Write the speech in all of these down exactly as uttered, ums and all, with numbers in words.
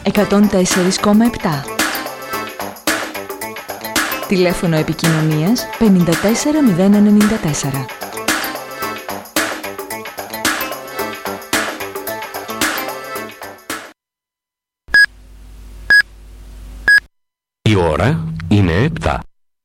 εκατόν τέσσερα κόμμα επτά. Τηλέφωνο επικοινωνίας πενήντα τέσσερα μηδέν ενενήντα τέσσερα. Η ώρα είναι επτά.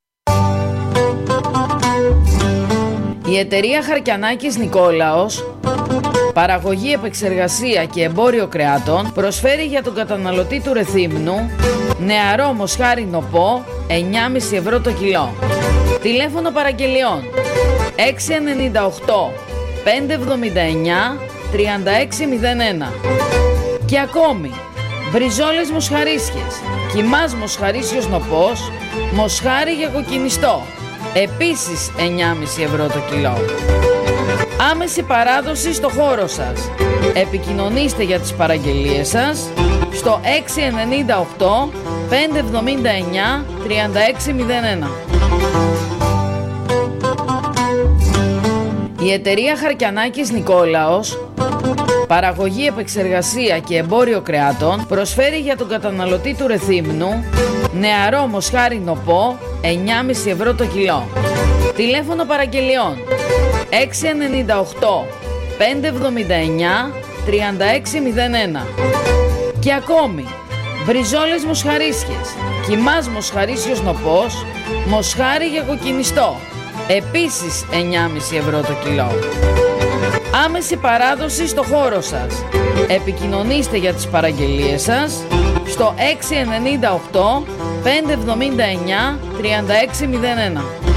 Η εταιρεία Χαρκιανάκης Νικόλαος, παραγωγή, επεξεργασία και εμπόριο κρεάτων, προσφέρει για τον καταναλωτή του Ρεθύμνου νεαρό μοσχάρι νοπό εννιά κόμμα πέντε ευρώ το κιλό. Τηλέφωνο παραγγελιών έξι εννιά οκτώ πέντε εβδομήντα εννιά τριάντα έξι μηδέν ένα. Και ακόμη μπριζόλες μοσχαρίσιες, κιμάς μοσχαρίσιος νοπός, μοσχάρι για κοκκινιστό, επίσης εννιά κόμμα πέντε ευρώ το κιλό. Άμεση παράδοση στο χώρο σας. Επικοινωνήστε για τις παραγγελίες σας στο έξι εννιά οκτώ πέντε εβδομήντα εννιά τριάντα έξι μηδέν ένα. Η εταιρεία Χαρκιανάκης Νικόλαος, παραγωγή, επεξεργασία και εμπόριο κρεάτων, προσφέρει για τον καταναλωτή του Ρεθύμνου νεαρό μοσχάρι νοπό εννιά κόμμα πέντε ευρώ το κιλό. Τηλέφωνο παραγγελιών έξι εννιά οκτώ πέντε εβδομήντα εννιά τριάντα έξι μηδέν ένα. Και ακόμη μπριζόλες μοσχαρίσιες, κιμάς μοσχαρίσιος νοπός, μοσχάρι για κοκκινιστό, επίσης εννιά κόμμα πέντε ευρώ το κιλό. Άμεση παράδοση στο χώρο σας. Επικοινωνήστε για τις παραγγελίες σας στο έξι εννιά οκτώ πέντε εβδομήντα εννιά τριάντα έξι μηδέν ένα.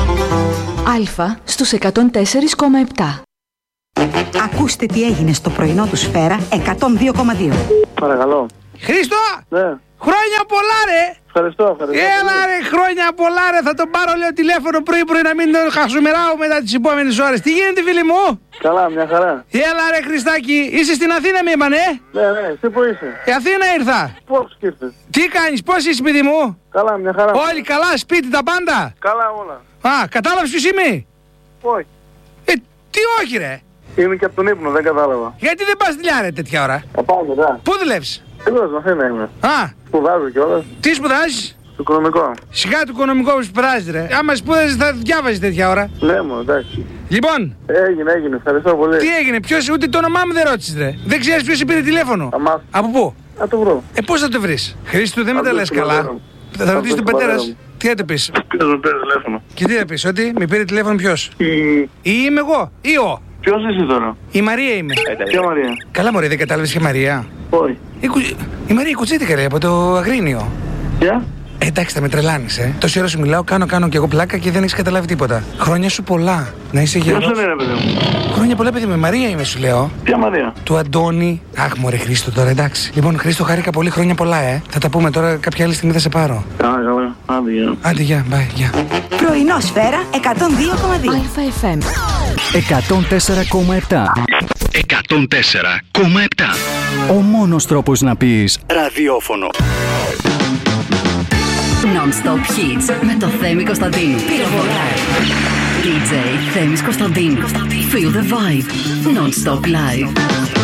Αλφα στους εκατόν τέσσερα κόμμα επτά. Ακούστε τι έγινε στο πρωινό του Σφαίρα εκατόν δύο κόμμα δύο. Παρακαλώ. Χρήστο! Ναι. Χρόνια πολλά ρε! Ευχαριστώ, ευχαριστώ. Έλα ρε, χρόνια πολλά ρε, θα τον πάρω λέω τηλέφωνο πρωί πρωί να μην τον χασουμεράω μετά τις επόμενες ώρες. Τι γίνεται φίλοι μου? Καλά, μια χαρά. Έλα ρε Χριστάκη, είσαι στην Αθήνα με είπανε? Ναι, ναι, εσύ που είσαι? Η Αθήνα ήρθα. Πώς ήρθες? Τι κάνεις, πώς είσαι παιδί μου? Καλά, μια χαρά. Όλοι καλά, σπίτι τα πάντα? Καλά όλα. Α, κατάλαβες ποιος είμαι? Όχι. Ε, τι όχι ρε? Είμαι και από τον ύπνο, δεν κατάλαβα. Γιατί δεν πας δουλειά ρε τέτοια ώρα? Θα πάω μετά. Πού δουλεύεις? Εδώ στην Αθήνα είμαι. Α, Σπουδάζω κιόλας. τι σπουδάζεις? Το οικονομικό. Σιγά του οικονομικό που σπουδάζεις ρε. Άμα σπούδαζες θα διάβαζες τέτοια ώρα. Ναι μου, εντάξει. Λοιπόν, Έγινε, έγινε, ευχαριστώ πολύ. τι έγινε, ποιος, ούτε το όνομά μου δεν ρώτησες ρε. Δεν ξέρεις ποιος σε πήρε τηλέφωνο? Αμά. Από πού? Να το βρω. Ε, πώς θα το βρεις? Χρήστο, δεν με τα λες καλά. Θα ρωτήσεις τον πατέρα σου. Τι θα του πεις? Ποιος με πήρε τηλέφωνο? Και τι θα πεις, ότι με πήρε τηλέφωνο ποιος? Η... Ή είμαι εγώ, ή ο. Ποιος είσαι τώρα? Η Μαρία είμαι. Ποια Μαρία? Καλά μωρέ, δεν κατάλαβες και Μαρία? Όχι. Η, κου... η Μαρία η κουτσίτικα ρε, από το Αγρίνιο. Ποια? Ε, εντάξει, θα με τρελάνεις, ε. Τόση ώρα σου μιλάω, κάνω, κάνω κι εγώ πλάκα και δεν έχεις καταλάβει τίποτα. Χρόνια σου πολλά. Να είσαι γερός. Ποιος είναι ρε παιδί μου? Χρόνια πολλά, παιδί με Μαρία είμαι, σου λέω. Ποια Μαρία? Του Αντώνη. Αχ, μωρέ Χρήστο τώρα, εντάξει. Λοιπόν, Χρήστο, χάρηκα πολύ, χρόνια πολλά, ε. Θα τα πούμε τώρα, κάποια άλλη στιγμή θα σε πάρω. Καλά, καλά. Άντε, γεια. Άντε, γεια, bye, γεια. Πρωινό Σφαίρα εκατόν δύο κόμμα δύο. Αλφα εφ εμ εκατόν τέσσερα κόμμα επτά. εκατόν τέσσερα κόμμα επτά. Ο μόνος τρόπος να πεις ραδιόφωνο. Non-stop hits με το Θέμη Κωνσταντίνου. Πυροβολάει. ντι τζέι Θέμης Κωνσταντίνου. Feel the vibe. Non-stop live.